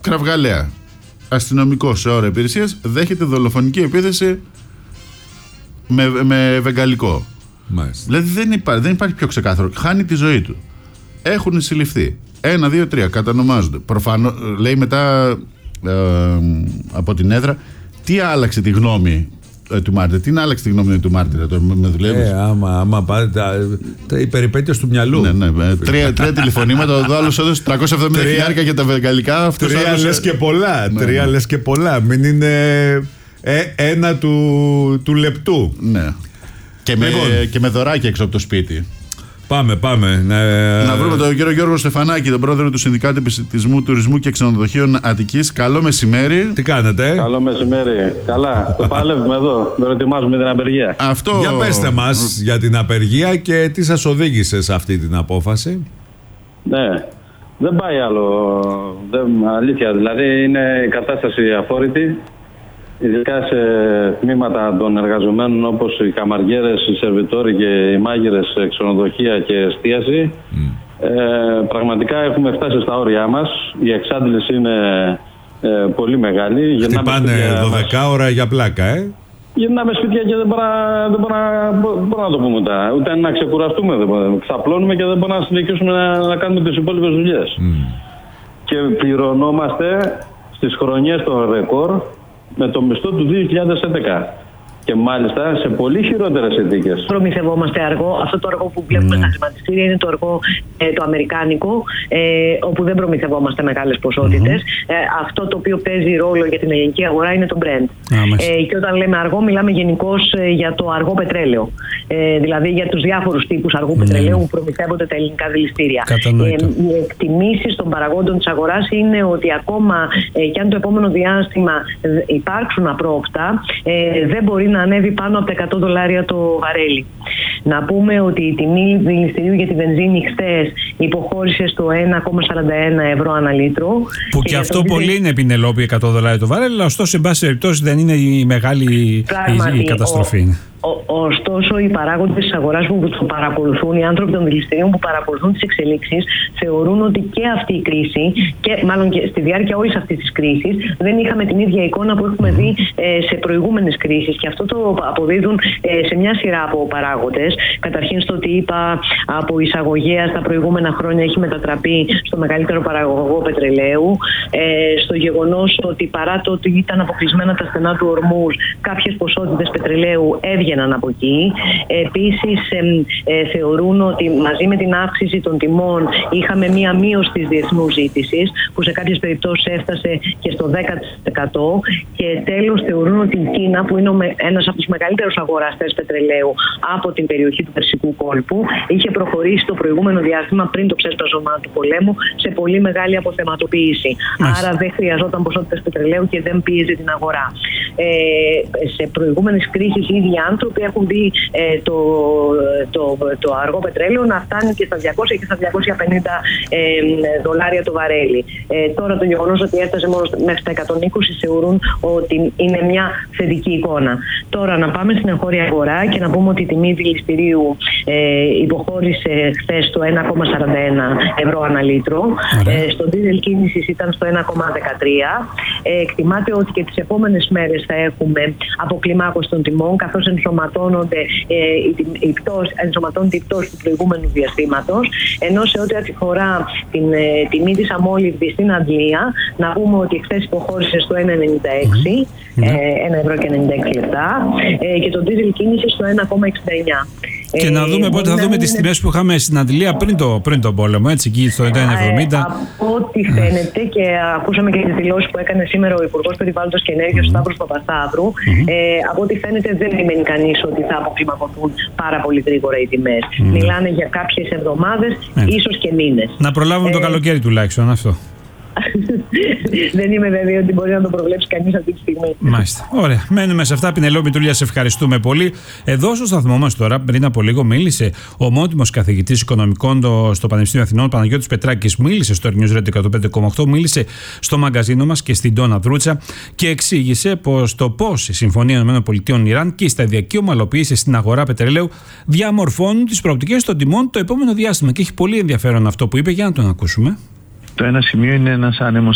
κραυγαλαία αστυνομικός σε ώρα υπηρεσίας δέχεται δολοφονική επίθεση με βεγγαλικό. Μάλιστα. Δηλαδή δεν υπάρχει πιο ξεκάθαρο. Χάνει τη ζωή του. Έχουν συλληφθεί 1, 2, 3, κατανομάζονται. Προφανώς, λέει μετά από την έδρα, τι άλλαξε τη γνώμη του μάρτυρα. Τι άλλαξε τη γνώμη του μάρτυρα, με δουλεύεις. Άμα πάτε οι περιπέτειες του μυαλού. Ναι. Τρία τηλεφωνήματα, ο άλλος έδωσε 370.000 για τα βεγγαλικά. Τρία λες και πολλά. Τρία λες και πολλά. Μην είναι ένα του λεπτού. Ναι. Και με δωράκι έξω από το σπίτι. Πάμε. Να βρούμε τον κύριο Γιώργο Στεφανάκη, τον πρόεδρο του Συνδικάτου Επιστημισμού, Τουρισμού και Ξενοδοχείων Αττικής. Καλό μεσημέρι. Τι κάνετε? Καλό μεσημέρι. Καλά. Το παλεύουμε εδώ. Δεν ετοιμάζουμε την απεργία. Για πέστε μας για την απεργία και τι σας οδήγησε σε αυτή την απόφαση. Ναι. Δεν πάει άλλο. Αλήθεια. Δηλαδή είναι η κατάσταση αφόρητη. Ειδικά σε τμήματα των εργαζομένων όπως οι καμαριέρες, οι σερβιτόροι και οι μάγειρες σε ξενοδοχεία και εστίαση. Πραγματικά έχουμε φτάσει στα όρια μας. Η εξάντληση είναι πολύ μεγάλη. Χτυπάνε 12 ώρα για πλάκα, Γυρνάμε σπίτια και δεν μπορούμε να το πούμε ούτε να ξεκουραστούμε. Ξαπλώνουμε και δεν μπορούμε να συνεχίσουμε να κάνουμε τις υπόλοιπες δουλειές. Και πληρωνόμαστε στις χρονιές των ρεκόρ με το μισθό του 2011. Και μάλιστα σε πολύ χειρότερες συνθήκες. Προμηθευόμαστε αργό. Αυτό το αργό που βλέπουμε στα χρηματιστήρια είναι το αργό το αμερικάνικο, όπου δεν προμηθευόμαστε μεγάλες ποσότητες. Αυτό το οποίο παίζει ρόλο για την ελληνική αγορά είναι το Brent. Και όταν λέμε αργό, μιλάμε γενικώς για το αργό πετρέλαιο. Δηλαδή για τους διάφορους τύπους αργού πετρελαίου που προμηθεύονται τα ελληνικά δηληστήρια. Οι εκτιμήσεις των παραγόντων της αγοράς είναι ότι ακόμα και αν το επόμενο διάστημα υπάρξουν απρόοπτα, δεν μπορεί να ανέβει πάνω από τα $100 το βαρέλι. Να πούμε ότι η τιμή δηληστηρίου για τη βενζίνη χθες υποχώρησε στο 1,41 ευρώ ανά λίτρο. Που και αυτό πολύ είναι, Πινελόπη, $100 το βαρέλι, αλλά ωστόσο, σε πάση περιπτώσει, δεν είναι η μεγάλη καταστροφή. Ωστόσο, οι παράγοντες της αγοράς που το παρακολουθούν, οι άνθρωποι των δηληστηρίων που παρακολουθούν τις εξελίξεις, θεωρούν ότι και αυτή η κρίση, και μάλλον και στη διάρκεια όλης αυτής της κρίσης, δεν είχαμε την ίδια εικόνα που έχουμε δει σε προηγούμενες κρίσεις. Και αυτό το αποδίδουν σε μια σειρά από παράγοντες. Καταρχήν, στο ότι είπα από εισαγωγέα τα προηγούμενα χρόνια έχει μετατραπεί στο μεγαλύτερο παραγωγό πετρελαίου. Στο γεγονός ότι παρά το ότι ήταν αποκλεισμένα τα στενά του Ορμούζ, κάποιες ποσότητες πετρελαίου έβγαιναν από εκεί. Επίσης, θεωρούν ότι μαζί με την αύξηση των τιμών είχαμε μία μείωση της διεθνούς ζήτησης, που σε κάποιες περιπτώσεις έφτασε και στο 10%. Και τέλος, θεωρούν ότι η Κίνα, που είναι ένας από τους μεγαλύτερους αγοραστές πετρελαίου από την περιοχή του Περσικού κόλπου, είχε προχωρήσει το προηγούμενο διάστημα πριν το ξέσπασμα του πολέμου σε πολύ μεγάλη αποθεματοποίηση. Άρα δεν χρειαζόταν ποσότητες πετρελαίου και δεν πίεζε την αγορά. Σε προηγούμενες κρίσεις ήδη οι άνθρωποι έχουν δει το αργό πετρέλαιο να φτάνει και στα 200 και στα $250 το βαρέλι. Τώρα το γεγονός ότι έφτασε μόνο μέχρι τα 120 θεωρούν ότι είναι μια θετική εικόνα. Τώρα να πάμε στην εγχώρια αγορά και να πούμε ότι η τιμή δηληστηρίου υποχώρησε χθες στο 1,41 ευρώ ανά λίτρο. Στο δίζελ κίνησης ήταν στο 1,13. Εκτιμάται ότι και τις επόμενες μέρες θα έχουμε αποκλιμάκωση των τιμών, καθώς ενσωματώνονται η πτώση του προηγούμενου διαστήματος. Ενώ σε ό,τι αφορά την τιμή της αμόλυβδης στην Αγγλία, να πούμε ότι χθες υποχώρησε στο 1,96, 1,96 λεπτά, και το δίζελ κίνηση στο 1,69. Και να δούμε πότε θα δούμε τις τιμές που είχαμε στην Αντλία πριν τον πόλεμο, έτσι, εκεί στο 1,70. Από ό,τι φαίνεται, και ακούσαμε και τις δηλώσεις που έκανε σήμερα ο Υπουργός Περιβάλλοντος και Ενέργειας, ο Σταύρος Παπασταύρου, από ό,τι φαίνεται δεν περιμένει κανείς ότι θα αποκλιμακωθούν πάρα πολύ γρήγορα οι τιμές. Μιλάνε για κάποιες εβδομάδες, ίσως και μήνες. Να προλάβουμε το καλοκαίρι τουλάχιστον αυτό. Δεν είμαι βέβαιη ότι μπορεί να το προβλέψει κανείς αυτή τη στιγμή. Μάλιστα. Ωραία. Μένουμε σε αυτά. Πινελόπη Τούλια, σε ευχαριστούμε πολύ. Εδώ στο σταθμό μας τώρα, πριν από λίγο, μίλησε ο ομότιμος καθηγητής οικονομικών στο Πανεπιστήμιο Αθηνών, Παναγιώτης Πετράκης. Μίλησε στο News Radio 105,8, μίλησε στο μαγκαζίνο μας και στην Ντόνα Δρούτσα και εξήγησε πώς η Συμφωνία ΗΠΑ-Ιράν και η σταδιακή ομαλοποίηση στην αγορά πετρελαίου διαμορφώνουν τις προοπτικές των τιμών το επόμενο διάστημα. Και έχει πολύ ενδιαφέρον αυτό που είπε. Για να τον ακούσουμε. Το ένα σημείο είναι ένας άνεμος